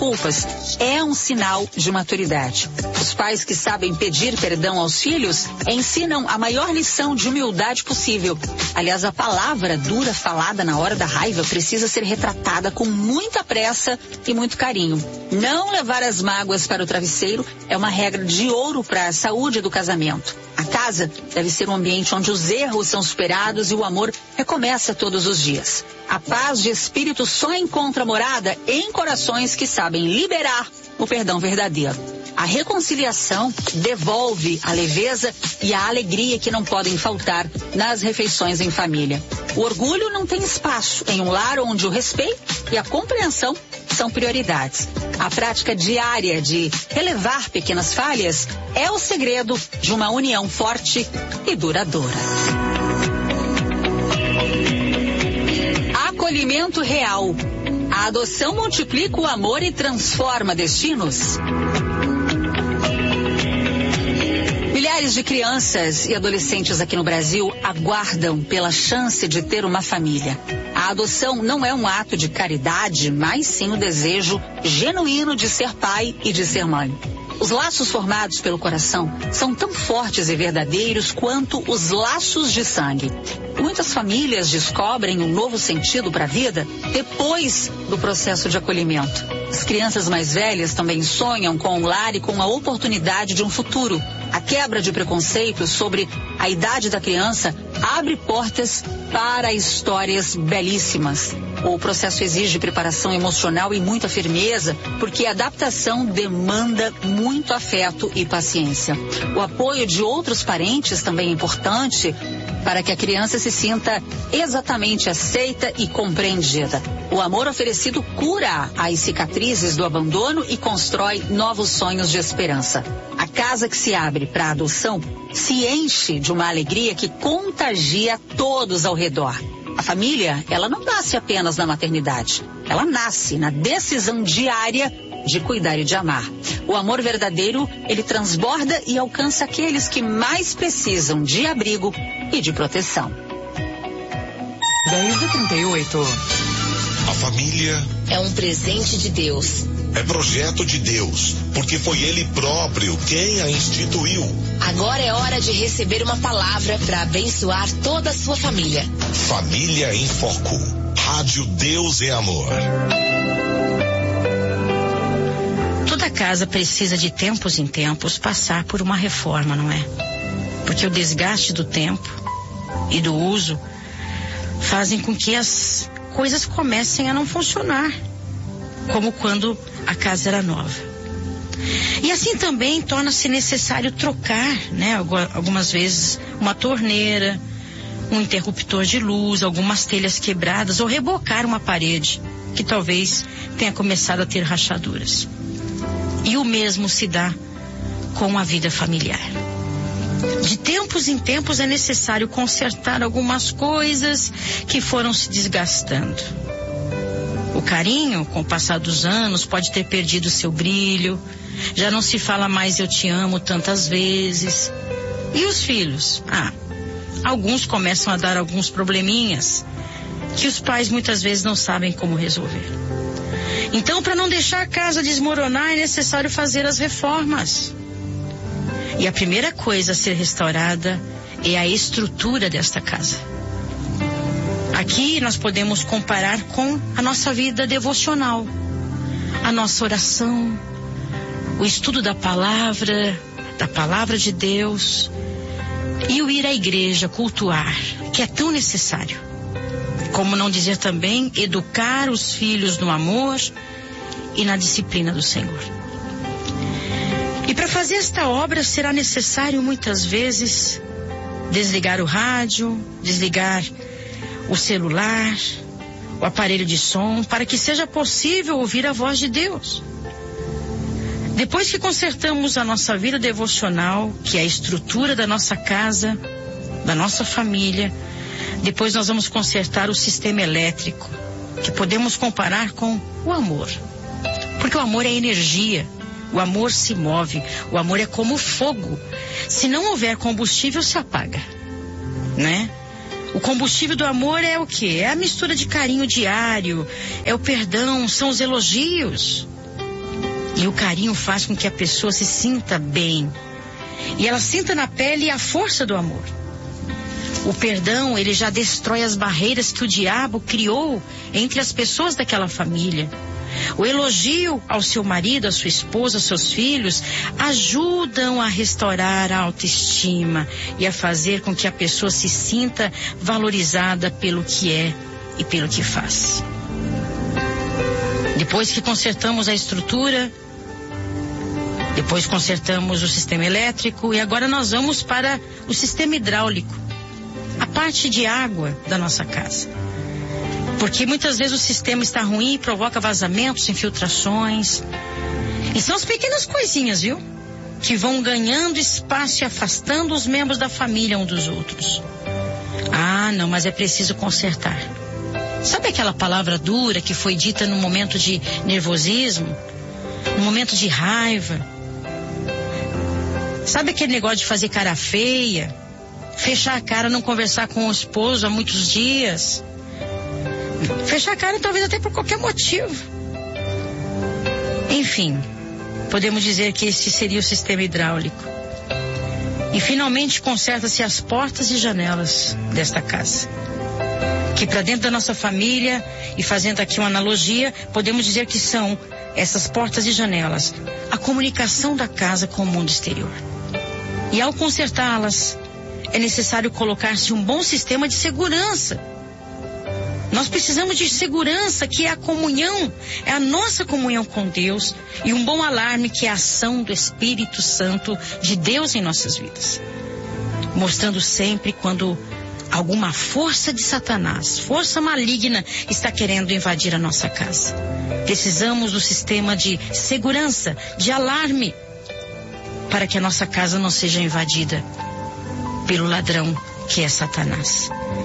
desculpas é um sinal de maturidade. Os pais que sabem pedir perdão aos filhos ensinam a maior lição de humildade possível. Aliás, a palavra dura falada na hora da raiva precisa ser retratada com muita pressa e muito carinho. Não levar as mágoas para o travesseiro é uma regra de ouro para a saúde do casamento. A casa deve ser um ambiente onde os erros são superados e o amor recomeça todos os dias. A paz de espírito só encontra morada em corações que sabem liberar o perdão verdadeiro. A reconciliação devolve a leveza e a alegria que não podem faltar nas refeições em família. O orgulho não tem espaço em um lar onde o respeito e a compreensão são prioridades. A prática diária de relevar pequenas falhas é o segredo de uma união forte e duradoura. Acolhimento real. A adoção multiplica o amor e transforma destinos. Milhares de crianças e adolescentes aqui no Brasil aguardam pela chance de ter uma família. A adoção não é um ato de caridade, mas sim o desejo genuíno de ser pai e de ser mãe. Os laços formados pelo coração são tão fortes e verdadeiros quanto os laços de sangue. Muitas famílias descobrem um novo sentido para a vida depois do processo de acolhimento. As crianças mais velhas também sonham com um lar e com a oportunidade de um futuro. A quebra de preconceitos sobre a idade da criança abre portas para histórias belíssimas. O processo exige preparação emocional e muita firmeza, porque a adaptação demanda muito afeto e paciência. O apoio de outros parentes também é importante para que a criança se sinta exatamente aceita e compreendida. O amor oferecido cura as cicatrizes do abandono e constrói novos sonhos de esperança. A casa que se abre para a adoção se enche de uma alegria que contagia todos ao redor. A família, ela não nasce apenas na maternidade. Ela nasce na decisão diária de cuidar e de amar. O amor verdadeiro, ele transborda e alcança aqueles que mais precisam de abrigo e de proteção. 10h38. A família é um presente de Deus. É projeto de Deus, porque foi Ele próprio quem a instituiu. Agora é hora de receber uma palavra para abençoar toda a sua família. Família em Foco. Rádio Deus é Amor. Toda casa precisa de tempos em tempos passar por uma reforma, não é? Porque o desgaste do tempo e do uso fazem com que as coisas comecem a não funcionar, como quando a casa era nova. E assim também torna-se necessário trocar, né? Algumas vezes uma torneira, um interruptor de luz, algumas telhas quebradas ou rebocar uma parede que talvez tenha começado a ter rachaduras. E o mesmo se dá com a vida familiar. De tempos em tempos é necessário consertar algumas coisas que foram se desgastando. O carinho, com o passar dos anos, pode ter perdido seu brilho. Já não se fala mais eu te amo tantas vezes. E os filhos? Alguns começam a dar alguns probleminhas que os pais muitas vezes não sabem como resolver. Então, para não deixar a casa desmoronar, é necessário fazer as reformas. E a primeira coisa a ser restaurada é a estrutura desta casa. Aqui nós podemos comparar com a nossa vida devocional, a nossa oração, o estudo da palavra de Deus e o ir à igreja cultuar, que é tão necessário. Como não dizer também educar os filhos no amor e na disciplina do Senhor. E para fazer esta obra será necessário muitas vezes desligar o rádio, desligar o celular, o aparelho de som, para que seja possível ouvir a voz de Deus. Depois que consertamos a nossa vida devocional, que é a estrutura da nossa casa, da nossa família, depois nós vamos consertar o sistema elétrico, que podemos comparar com o amor. Porque o amor é energia, o amor se move, o amor é como fogo. Se não houver combustível, se apaga, né? O combustível do amor é o quê? É a mistura de carinho diário, é o perdão, são os elogios. E o carinho faz com que a pessoa se sinta bem. E ela sinta na pele a força do amor. O perdão, ele já destrói as barreiras que o diabo criou entre as pessoas daquela família. O elogio ao seu marido, à sua esposa, aos seus filhos, ajudam a restaurar a autoestima e a fazer com que a pessoa se sinta valorizada pelo que é e pelo que faz. Depois que consertamos a estrutura, depois consertamos o sistema elétrico e agora nós vamos para o sistema hidráulico, a parte de água da nossa casa. Porque muitas vezes o sistema está ruim e provoca vazamentos, infiltrações. E são as pequenas coisinhas, viu? Que vão ganhando espaço e afastando os membros da família um dos outros. Ah, não, mas é preciso consertar. Sabe aquela palavra dura que foi dita num momento de nervosismo? Num momento de raiva? Sabe aquele negócio de fazer cara feia? Fechar a cara, não conversar com o esposo há muitos dias? Fechar a cara talvez até por qualquer motivo. Enfim, podemos dizer que esse seria o sistema hidráulico. E finalmente conserta-se as portas e janelas desta casa. Que para dentro da nossa família, e fazendo aqui uma analogia, podemos dizer que são essas portas e janelas, a comunicação da casa com o mundo exterior. E ao consertá-las, é necessário colocar-se um bom sistema de segurança. Nós precisamos de segurança, que é a comunhão, é a nossa comunhão com Deus, e um bom alarme, que é a ação do Espírito Santo de Deus em nossas vidas. Mostrando sempre quando alguma força de Satanás, força maligna, está querendo invadir a nossa casa. Precisamos do sistema de segurança, de alarme, para que a nossa casa não seja invadida pelo ladrão que é Satanás.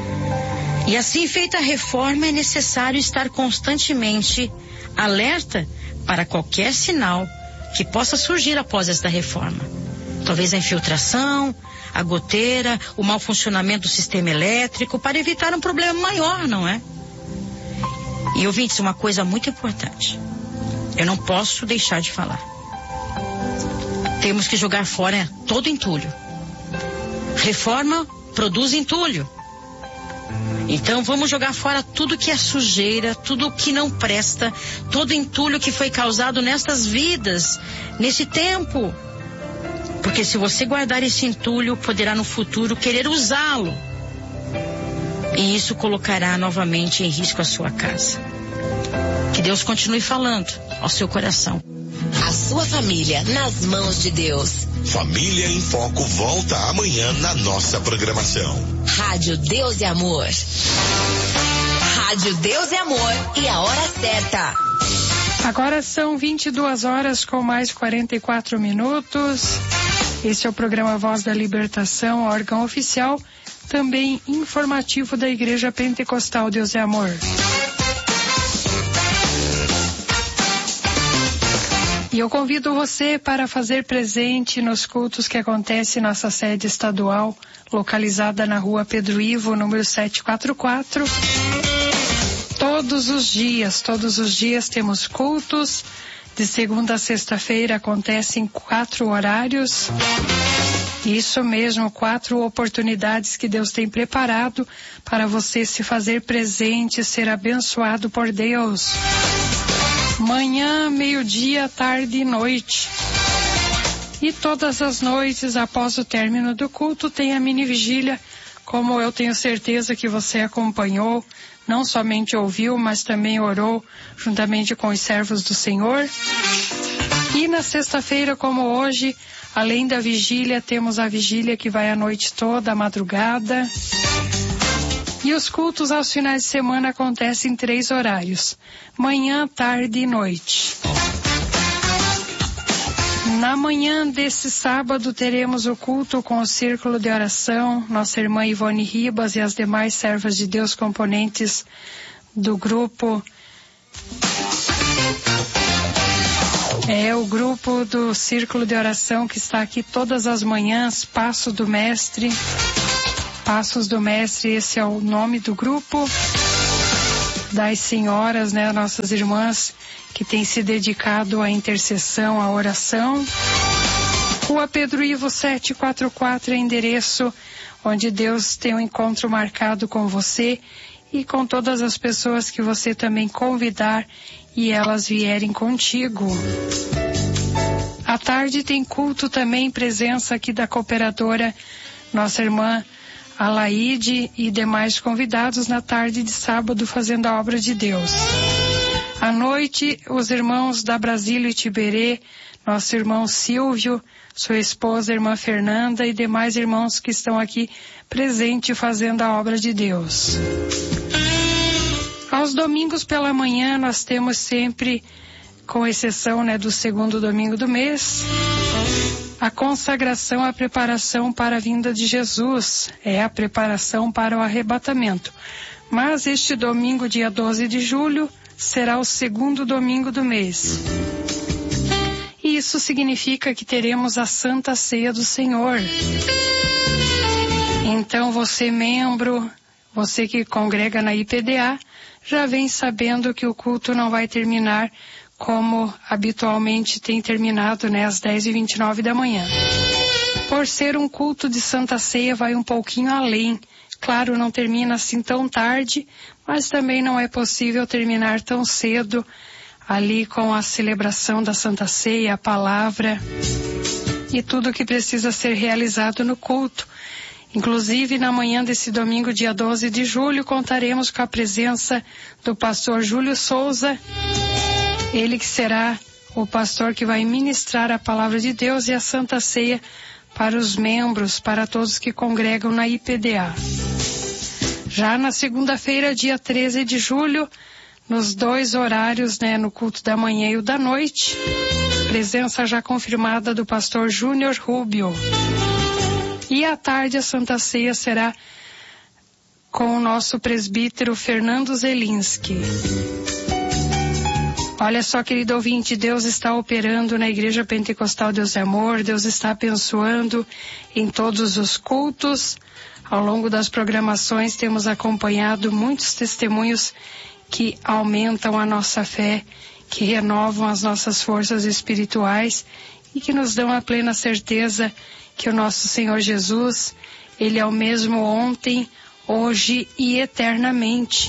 E assim feita a reforma, é necessário estar constantemente alerta para qualquer sinal que possa surgir após esta reforma. Talvez a infiltração, a goteira, o mau funcionamento do sistema elétrico, para evitar um problema maior, não é? E ouvintes, uma coisa muito importante. Eu não posso deixar de falar. Temos que jogar fora todo entulho. Reforma produz entulho. Então vamos jogar fora tudo que é sujeira, tudo que não presta, todo entulho que foi causado nestas vidas, nesse tempo. Porque se você guardar esse entulho, poderá no futuro querer usá-lo. E isso colocará novamente em risco a sua casa. Que Deus continue falando ao seu coração. A sua família nas mãos de Deus. Família em Foco volta amanhã na nossa programação. Rádio Deus e Amor. Rádio Deus e Amor e a hora certa. Agora são 22 horas com mais 44 minutos. Esse é o programa Voz da Libertação, órgão oficial, também informativo da Igreja Pentecostal Deus e Amor. E eu convido você para fazer presente nos cultos que acontecem em nossa sede estadual, localizada na rua Pedro Ivo, número 744. Todos os dias temos cultos. De segunda a sexta-feira acontecem 4 horários. Isso mesmo, 4 oportunidades que Deus tem preparado para você se fazer presente, ser abençoado por Deus. Manhã, meio-dia, tarde e noite. E todas as noites, após o término do culto, tem a mini vigília, como eu tenho certeza que você acompanhou, não somente ouviu, mas também orou juntamente com os servos do Senhor. E na sexta-feira, como hoje, além da vigília, temos a vigília que vai a noite toda, a madrugada. E os cultos aos finais de semana acontecem em 3 horários: manhã, tarde e noite. Na manhã desse sábado teremos o culto com o círculo de oração, nossa irmã Ivone Ribas e as demais servas de Deus componentes do grupo. É o grupo do círculo de oração que está aqui todas as manhãs, Passos do Mestre. Passos do Mestre, esse é o nome do grupo das senhoras, né, nossas irmãs que tem se dedicado à intercessão, à oração. Rua Pedro Ivo 744 é endereço onde Deus tem um encontro marcado com você e com todas as pessoas que você também convidar e elas vierem contigo. À tarde tem culto também, presença aqui da cooperadora, nossa irmã Alaide e demais convidados na tarde de sábado fazendo a obra de Deus. À noite, os irmãos da Brasília e Tiberê, nosso irmão Silvio, sua esposa, irmã Fernanda e demais irmãos que estão aqui presentes fazendo a obra de Deus. Aos domingos pela manhã nós temos sempre, com exceção do segundo domingo do mês, a consagração, a preparação para a vinda de Jesus, é a preparação para o arrebatamento. Mas este domingo, dia 12 de julho, será o segundo domingo do mês. E isso significa que teremos a Santa Ceia do Senhor. Então você membro, você que congrega na IPDA, já vem sabendo que o culto não vai terminar como habitualmente tem terminado, às 10h29 da manhã. Por ser um culto de Santa Ceia, vai um pouquinho além. Claro, não termina assim tão tarde, mas também não é possível terminar tão cedo ali com a celebração da Santa Ceia, a palavra e tudo que precisa ser realizado no culto. Inclusive, na manhã desse domingo, dia 12 de julho, contaremos com a presença do pastor Júlio Souza, ele que será o pastor que vai ministrar a palavra de Deus e a Santa Ceia para os membros, para todos que congregam na IPDA. Já na segunda-feira, dia 13 de julho, nos dois horários, no culto da manhã e o da noite, presença já confirmada do pastor Júnior Rubio. E à tarde a Santa Ceia será com o nosso presbítero Fernando Zelinski. Olha só, querido ouvinte, Deus está operando na Igreja Pentecostal Deus é Amor, Deus está abençoando em todos os cultos. Ao longo das programações temos acompanhado muitos testemunhos que aumentam a nossa fé, que renovam as nossas forças espirituais e que nos dão a plena certeza que o nosso Senhor Jesus, Ele é o mesmo ontem, hoje e eternamente.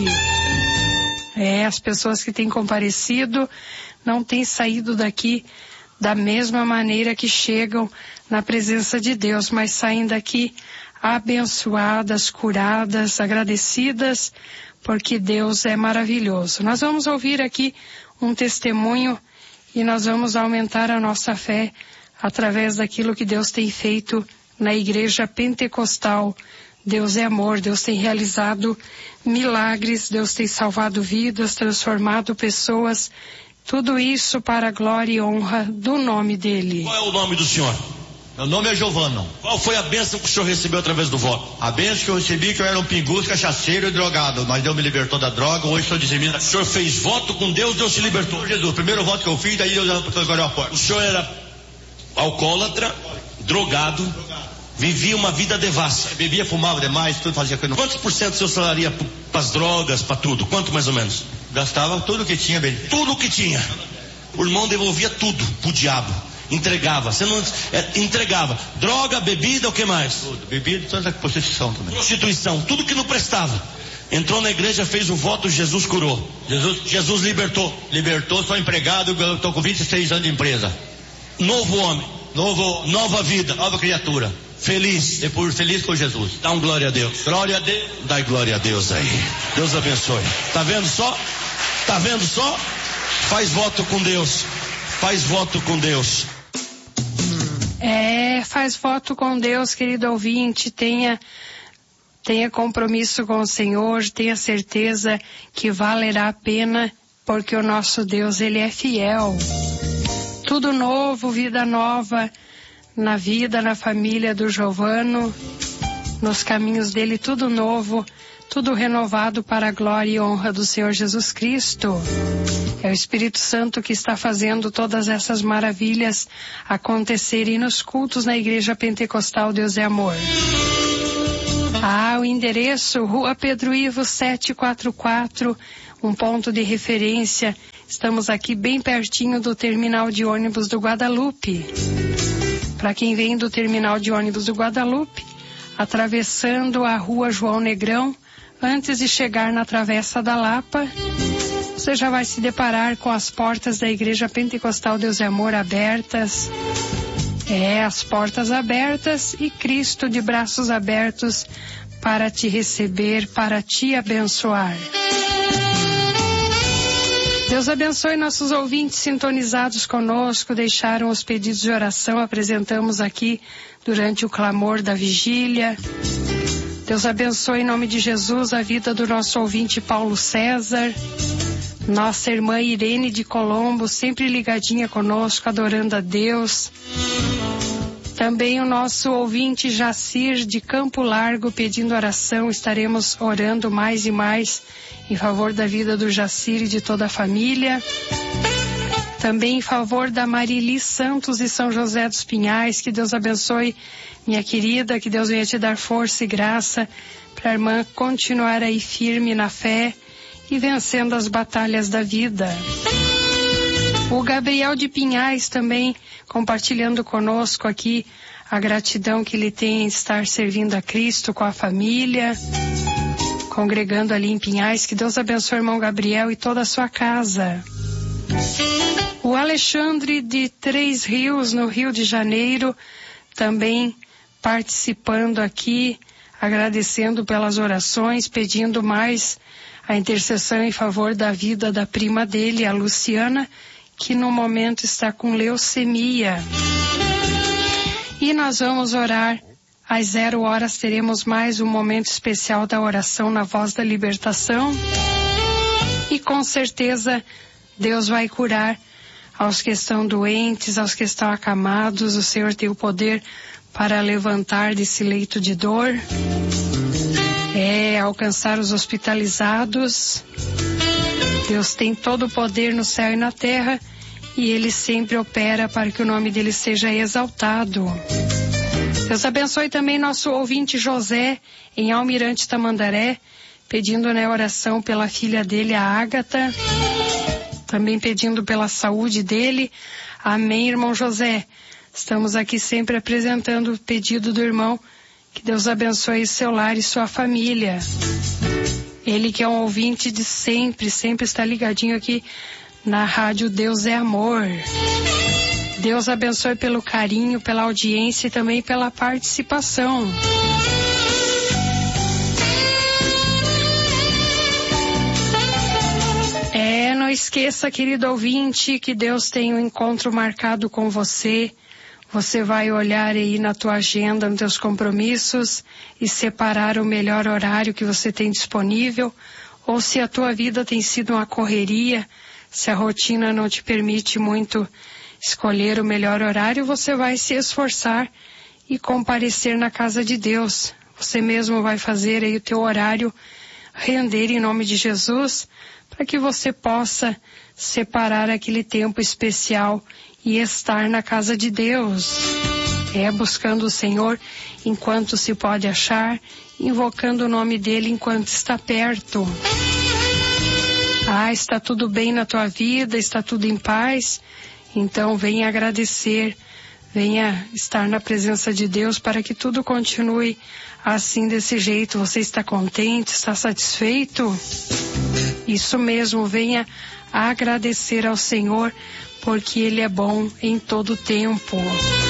As pessoas que têm comparecido não têm saído daqui da mesma maneira que chegam na presença de Deus, mas saem daqui abençoadas, curadas, agradecidas, porque Deus é maravilhoso. Nós vamos ouvir aqui um testemunho e nós vamos aumentar a nossa fé através daquilo que Deus tem feito na Igreja Pentecostal. Deus é amor, Deus tem realizado milagres, Deus tem salvado vidas, transformado pessoas, tudo isso para a glória e honra do nome dEle. Qual é o nome do senhor? Meu nome é Giovano. Qual foi a bênção que o senhor recebeu através do voto? A bênção que eu recebi que eu era um pinguço, cachaceiro e drogado, mas Deus me libertou da droga, hoje estou dizimindo. O senhor fez voto com Deus, Deus te libertou. Jesus, o primeiro voto que eu fiz, daí Deus agora a porta. O senhor era alcoólatra, drogado, vivia uma vida devassa. Bebia, fumava demais, tudo fazia coisa. Quantos por cento o senhor salaria para as drogas, para tudo? Quanto mais ou menos? Gastava tudo que tinha, bem. Tudo que tinha. O irmão devolvia tudo pro diabo. Entregava. Você não entregava. Droga, bebida, o que mais? Tudo. Bebida, toda a prostituição também. Prostituição, tudo que não prestava. Entrou na igreja, fez o voto, Jesus curou. Jesus libertou. Libertou, sou empregado, eu estou com 26 anos de empresa. Novo homem. Nova vida. Nova criatura. Feliz. Depois feliz com Jesus. Dá um glória a Deus. Glória a Deus. Dá glória a Deus aí. Deus abençoe. Tá vendo só? Tá vendo só? Faz voto com Deus. Faz voto com Deus. Faz voto com Deus, querido ouvinte, tenha compromisso com o Senhor, tenha certeza que valerá a pena, porque o nosso Deus, Ele é fiel. Tudo novo, vida nova, na vida, na família do Giovano, nos caminhos dele, tudo novo, tudo renovado para a glória e honra do Senhor Jesus Cristo. É o Espírito Santo que está fazendo todas essas maravilhas acontecerem nos cultos na Igreja Pentecostal Deus é Amor. O endereço, Rua Pedro Ivo 744, um ponto de referência Estamos aqui bem pertinho do terminal de ônibus do Guadalupe. Para quem vem do terminal de ônibus do Guadalupe, atravessando a rua João Negrão, antes de chegar na Travessa da Lapa, você já vai se deparar com as portas da Igreja Pentecostal Deus e Amor abertas. As portas abertas e Cristo de braços abertos para te receber, para te abençoar. Deus abençoe nossos ouvintes sintonizados conosco, deixaram os pedidos de oração, apresentamos aqui durante o clamor da vigília. Deus abençoe em nome de Jesus a vida do nosso ouvinte Paulo César, nossa irmã Irene de Colombo, sempre ligadinha conosco, adorando a Deus. Também o nosso ouvinte Jacir de Campo Largo pedindo oração, estaremos orando mais e mais em favor da vida do Jacir e de toda a família. Também em favor da Marili Santos de São José dos Pinhais, que Deus abençoe, minha querida, que Deus venha te dar força e graça para a irmã continuar aí firme na fé e vencendo as batalhas da vida. O Gabriel de Pinhais também compartilhando conosco aqui a gratidão que ele tem em estar servindo a Cristo com a família, congregando ali em Pinhais. Que Deus abençoe o irmão Gabriel e toda a sua casa. O Alexandre de Três Rios, no Rio de Janeiro, também participando aqui, agradecendo pelas orações, pedindo mais a intercessão em favor da vida da prima dele, a Luciana, que no momento está com leucemia. E nós vamos orar. Às 0 horas teremos mais um momento especial da oração na Voz da Libertação. E com certeza Deus vai curar aos que estão doentes, aos que estão acamados. O Senhor tem o poder para levantar desse leito de dor. Alcançar os hospitalizados. Deus tem todo o poder no céu e na terra e Ele sempre opera para que o nome dEle seja exaltado. Deus abençoe também nosso ouvinte José em Almirante Tamandaré, pedindo oração pela filha dele, a Ágata, também pedindo pela saúde dele. Amém, irmão José. Estamos aqui sempre apresentando o pedido do irmão. Que Deus abençoe seu lar e sua família. Ele que é um ouvinte de sempre está ligadinho aqui na rádio Deus é Amor. Deus abençoe pelo carinho, pela audiência e também pela participação. Não esqueça, querido ouvinte, que Deus tem um encontro marcado com você. Você vai olhar aí na tua agenda, nos teus compromissos e separar o melhor horário que você tem disponível. Ou se a tua vida tem sido uma correria, se a rotina não te permite muito escolher o melhor horário, você vai se esforçar e comparecer na casa de Deus. Você mesmo vai fazer aí o teu horário render em nome de Jesus, para que você possa separar aquele tempo especial e estar na casa de Deus. Buscando o Senhor enquanto se pode achar, invocando o nome dEle enquanto está perto. Está tudo bem na tua vida, está tudo em paz? Então venha agradecer, venha estar na presença de Deus para que tudo continue assim, desse jeito. Você está contente, está satisfeito? Isso mesmo, venha agradecer ao Senhor, porque Ele é bom em todo tempo.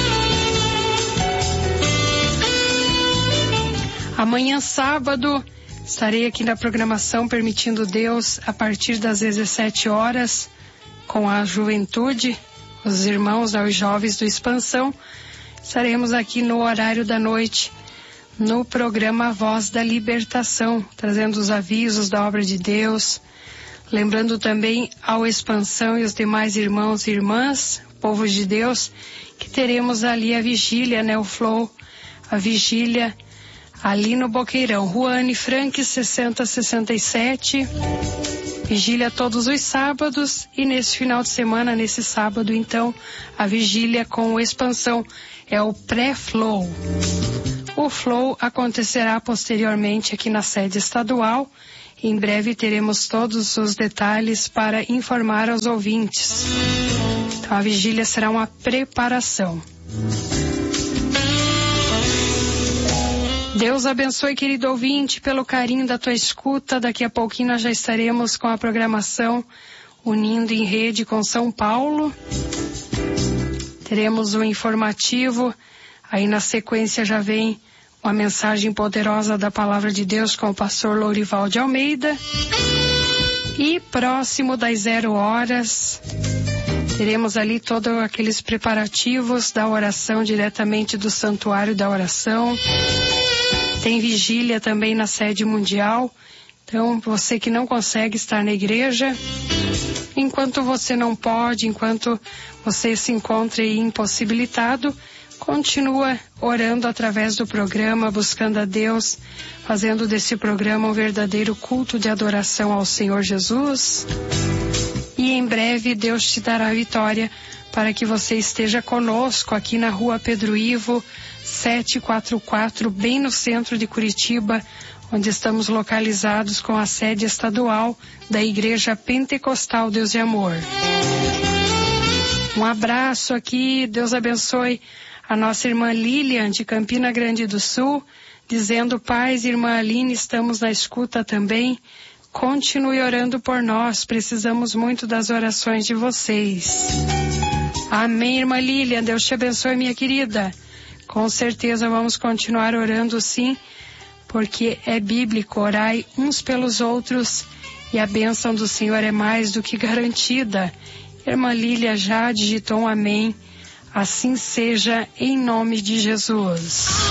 Amanhã, sábado, estarei aqui na programação, permitindo Deus, a partir das 17 horas, com a juventude, os irmãos, os jovens do Expansão. Estaremos aqui no horário da noite, no programa Voz da Libertação, trazendo os avisos da obra de Deus, lembrando também ao Expansão e os demais irmãos e irmãs, povo de Deus, que teremos ali a vigília, o flow, a vigília ali no Boqueirão, Rua Anne Frank, 6067, vigília todos os sábados, e nesse final de semana, nesse sábado, então, a vigília com o Expansão, é o pré-flow. O flow acontecerá posteriormente aqui na sede estadual, Em breve teremos todos os detalhes para informar aos ouvintes. Então a vigília será uma preparação. Deus abençoe, querido ouvinte, pelo carinho da tua escuta. Daqui a pouquinho nós já estaremos com a programação Unindo em Rede com São Paulo. Teremos o informativo. Aí na sequência já vem uma mensagem poderosa da Palavra de Deus com o pastor Lourival de Almeida. E próximo das 0 horas, teremos ali todos aqueles preparativos da oração diretamente do Santuário da Oração. Tem vigília também na sede mundial. Então, você que não consegue estar na igreja, enquanto você não pode, enquanto você se encontra impossibilitado, continua orando através do programa, buscando a Deus, fazendo desse programa um verdadeiro culto de adoração ao Senhor Jesus. E em breve Deus te dará a vitória para que você esteja conosco aqui na Rua Pedro Ivo, 744, bem no centro de Curitiba, onde estamos localizados com a sede estadual da Igreja Pentecostal Deus e Amor. Um abraço aqui, Deus abençoe a nossa irmã Lilian de Campina Grande do Sul, dizendo: paz, irmã Aline, estamos na escuta também. Continue orando por nós, precisamos muito das orações de vocês. Amém, irmã Lilian, Deus te abençoe, minha querida. Com certeza vamos continuar orando sim, porque é bíblico, orai uns pelos outros e a bênção do Senhor é mais do que garantida. Irmã Lília já digitou um amém. Assim seja, em nome de Jesus.